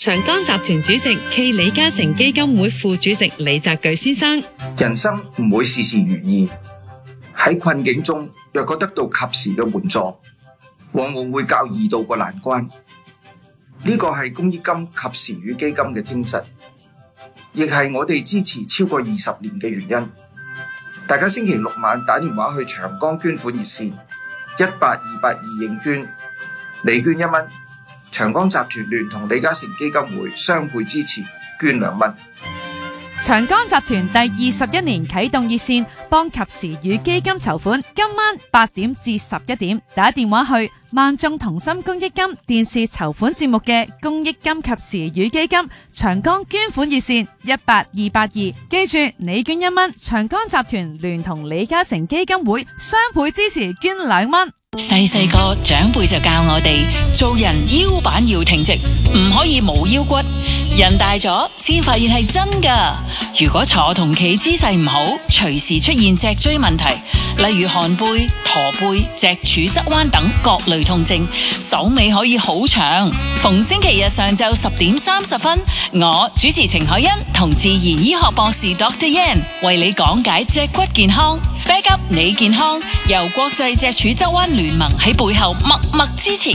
長江集團主席暨李嘉誠基金會副主席李澤鉅先生： 人生唔會事事如意，喺困境中若果得到及時嘅援助，往往會較易渡過難關。呢個係公益金及時雨基金嘅精神，亦係我哋支持超過20年嘅原因。大家星期六晚打電話去長江捐款熱線18282認捐，你捐1蚊，長江集團聯同李嘉誠基金會雙倍支持，捐2蚊。 長江集團第21年啟動熱線，幫及時雨基金籌款。今晚8點至11點，打電話去萬眾同心公益金電視籌款節目嘅公益金及時雨基金長江捐款熱線18282。記住，你捐1蚊，長江集團聯同李嘉誠基金會雙倍支持，捐2蚊。 細細個長輩就教我哋做人腰板要挺直，唔可以冇腰骨。人大咗先發現係真噶。如果坐同企姿勢唔好，隨時出現脊椎問題，例如寒背、駝背、脊柱側彎等各類痛症，手尾可以好長。逢星期日上晝10點30分，我主持程海欣同自然醫學博士 Dr. Yan 為你講解脊骨健康。Back up 你健康，由國際脊柱側彎聯盟喺背後默默支持。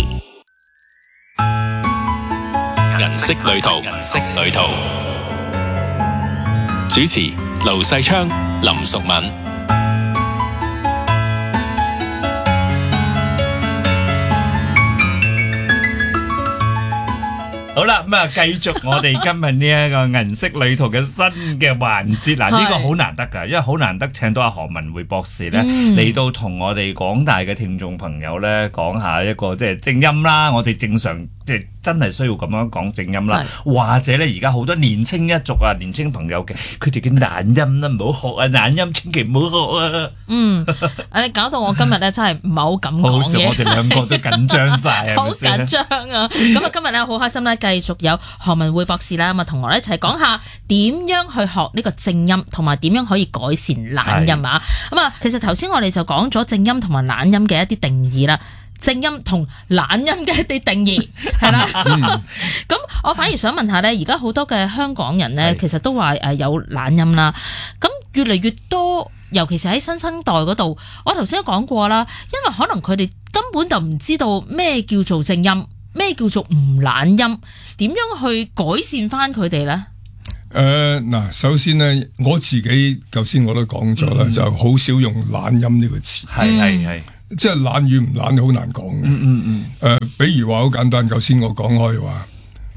銀色旅途，銀色旅途。主持盧世昌、林淑敏。 好啦，咁啊，繼續我哋今日呢一個銀色旅途嘅新嘅環節。嗱，呢個好難得㗎，因為好難得請到阿何文匯博士咧嚟到同我哋廣大嘅聽眾朋友咧講下一個即係正音啦。我哋正常即係真係需要咁樣講正音啦，或者咧而家好多年青一族啊、年青朋友嘅佢哋嘅懶音啦，唔好學啊，懶音千祈唔好學啊。 你搞到我今日咧真係唔係好敢講嘢。 好笑，我哋兩個都緊張晒， 好緊張啊！咁啊，今日咧好開心咧，繼續有何文匯博士啦，咁啊同我哋一齊講下點樣去學呢個正音，同埋點樣可以改善懶音啊！咁啊，其實頭先我哋就講咗正音同埋懶音嘅一啲定義啦。正音同懶音嘅一啲定義係啦，咁我反而想問下咧，而家好多嘅香港人咧，其實都話有懶音啦，咁越嚟越多，尤其是喺新生代嗰度，我頭先都講過啦，因為可能佢哋根本就唔知道咩叫做正音，咩叫做唔懶音，點樣去改善翻佢哋咧？ 嗱，首先咧，我自己頭先我都講咗啦，就好少用懶音呢個詞，係。即係懶與唔懶好難講嘅。比如話好簡單，頭先我講開話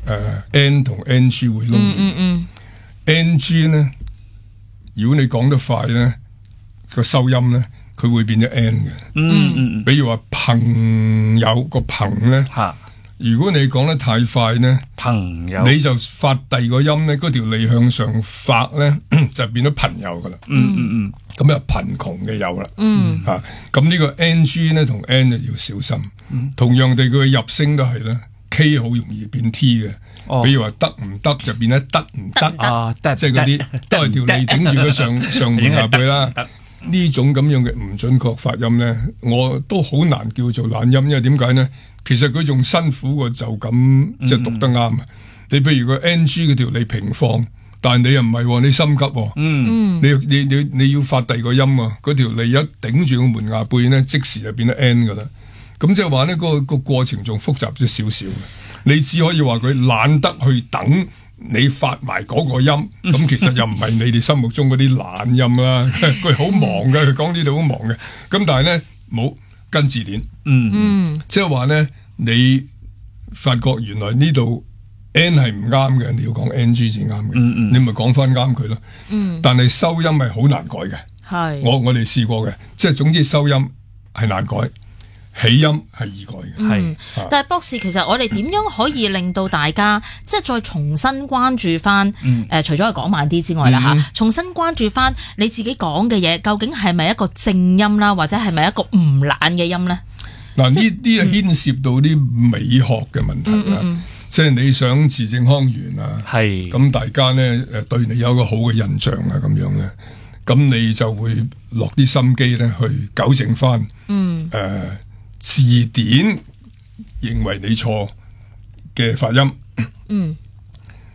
，N 同 NG 會撈。NG 咧，如果你講得快咧，個收音咧，佢會變咗 N 嘅。比如話朋友個朋咧，如果你講得太快咧，朋友你就發第二個音咧，嗰條脷向上發咧，就變咗朋友噶啦。咁就貧窮嘅有啦。咁呢個 NG 咧同 N 就要小心。同樣地，佢嘅入聲都係啦 ，K 好容易變 T 嘅。比如話得唔得就變得得唔得，即係嗰啲都係條脷頂住佢上門下背啦。呢種咁樣嘅唔準確發音咧，我都好難叫做懶音，因為點解咧？其實佢仲辛苦過就咁即係讀得啱。你譬如個 NG 嗰條脷平放，但係你又唔係，你心急，你要發第二個音啊！嗰條脷一頂住個門牙背咧，即時就變得 N 噶啦。咁即係話咧，個過程仲複雜咗少少。你只可以話佢懶得去等你發埋嗰個音，咁其實又唔係你哋心目中嗰啲懶音啦。佢好忙嘅，佢講呢度好忙嘅。咁但係咧冇跟字典，即係話咧，你發覺原來呢度 N 係唔啱嘅，你要講 NG 至啱嘅，你咪講翻啱佢咯。但係收音係好難改嘅，係我哋試過嘅，即係總之收音係難改。起音係易改嘅， 但係博士，其實我哋點樣可以令到大家即係再重新關注翻？除咗係講慢啲之外啦嚇，重新關注翻你自己講嘅嘢，究竟係咪一個正音啦，或者係咪一個唔懶嘅音咧？ 嗱，呢啲係牽涉到啲美學嘅問題啦。即係你想字正腔圓啊，咁大家咧對你有一個好嘅印象啊，咁樣咧，咁你就會落啲心機咧去糾正翻。字典認為你錯嘅發音，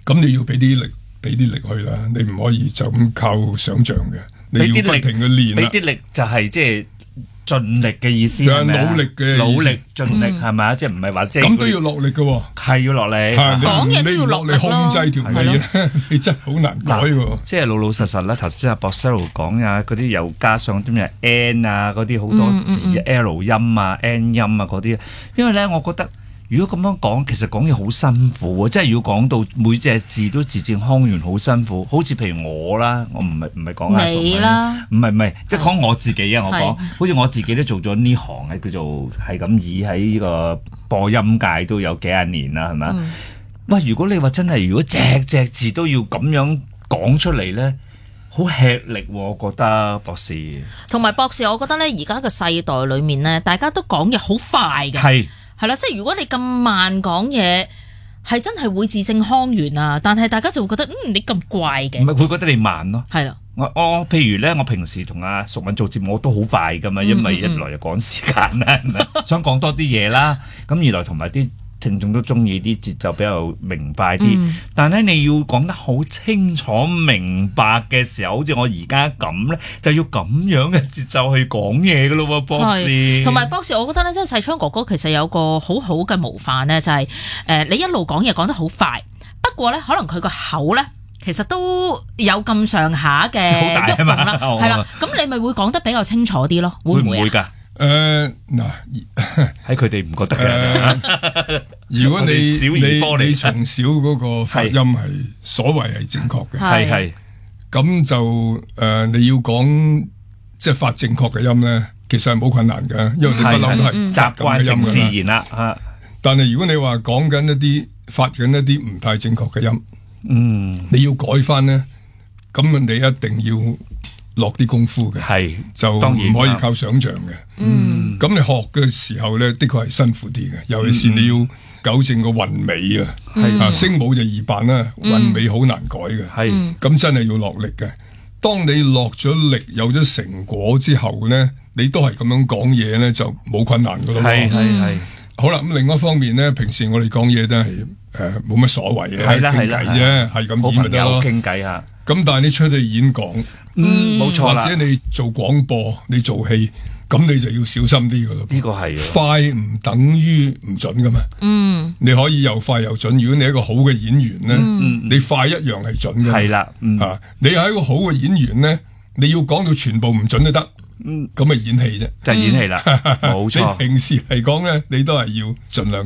咁你要俾啲力去啦，你唔可以就咁靠想像嘅，你要不停去練啦。 俾啲力就係即係盡力嘅意思， 就係努力嘅努力盡力係咪啊？即係唔係話即係咁都要落力嘅喎， 係要落力。 講嘢都要落力咯， 你控制條脷咧，你真係好難改喎。 即係老老實實啦。頭先阿博 Sir 講啊，嗰啲又加上啲咩 N 啊，嗰啲好多字 L 音啊、N 音啊嗰啲，因為咧，我覺得。如果咁樣講，其實講嘢好辛苦喎，即係要講到每隻字都字正腔圓，好辛苦。好似譬如我啦，我唔係講阿你啦， 唔係，即係講我自己啊！我講，好似我自己都做咗呢行嘅，叫做係咁以喺呢個播音界都有幾廿年啦，係咪？喂，如果你話真係，如果隻字都要咁樣講出嚟咧，好吃力喎，我覺得博士。同埋博士，我覺得咧，而家嘅世代裏面咧，大家都講嘢好快嘅。係啦，即係如果你咁慢講嘢，係真係會字正腔圓啊！但係大家就會覺得，你咁怪嘅，唔係會覺得你慢咯。係啦，我譬如咧，我平時同阿淑敏做節目，我都好快噶嘛，因為一來又趕時間啦，係咪？想講多啲嘢啦，咁二來同埋啲聽眾都中意啲節奏比較明白啲，但係你要講得好清楚明白嘅時候，好似我而家咁咧，就要咁樣嘅節奏去講嘢噶咯喎，博士。同埋博士，我覺得咧，即係細昌哥哥其實有個好好嘅模範咧，就係你一路講嘢講得好快，不過咧可能佢個口咧其實都有咁上下嘅喐動啦，係啦，咁你咪會講得比較清楚啲咯，會唔會㗎？ 嗱， 喺佢哋唔覺得嘅。 如果你從小嗰個發音係所謂係正確嘅， 係咁就你要講即係發正確嘅音咧，其實係冇困難嘅，因為你不嬲都係習慣成自然啦。 但係如果你話講緊一啲發緊一啲唔太正確嘅音，你要改翻咧，咁你一定要落啲功夫嘅，就唔可以靠想像嘅。咁你學嘅時候咧，的確係辛苦啲嘅，尤其是你要糾正個韻尾啊，聲母就易辦啦，韻尾好難改嘅。咁真係要落力嘅。當你落咗力，有咗成果之後咧，你都係咁樣講嘢咧，就冇困難噶咯。係。好啦，咁另一方面咧，平時我哋講嘢都係冇乜所謂嘅，傾偈啫，係咁演咪得咯。傾偈吓。咁但係你出去演講，冇錯啦，或者你做廣播，你做戲，咁你就要小心啲噶咯。呢個係快唔等於唔準噶嘛。你可以又快又準。如果你係一個好嘅演員咧，你快一樣係準嘅。係啦，你係一個好嘅演員咧，你要講到全部唔準都得。咁咪演戲啫，就係演戲啦，冇錯。你平時嚟講咧，你都係要盡量。